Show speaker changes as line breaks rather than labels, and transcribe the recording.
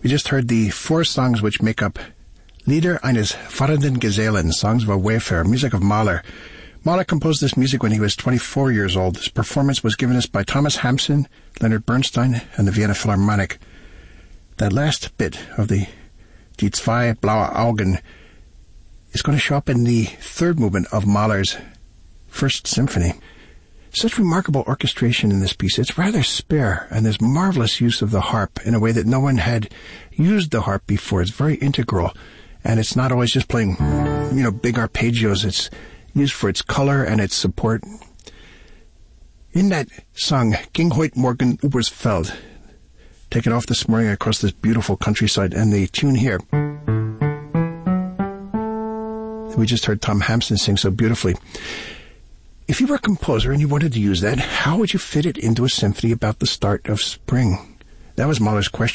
We just heard the 4 songs which make up Lieder eines fahrenden Gesellen, Songs of a Wayfarer, music of Mahler. Mahler composed this music when he was 24 years old. This performance was given us by Thomas Hampson, Leonard Bernstein, and the Vienna Philharmonic. That last bit of the Die zwei blaue Augen is going to show up in the 3rd movement of Mahler's First Symphony. Such remarkable orchestration in this piece. It's rather spare, and there's marvelous use of the harp in a way that no one had used the harp before. It's very integral, and it's not always just playing, big arpeggios. It's used for its color and its support. In that song, Ging heut Morgen übers Feld, taken off this morning across this beautiful countryside, and the tune here, we just heard Tom Hampson sing so beautifully. If you were a composer and you wanted to use that, how would you fit it into a symphony about the start of spring? That was Mahler's question.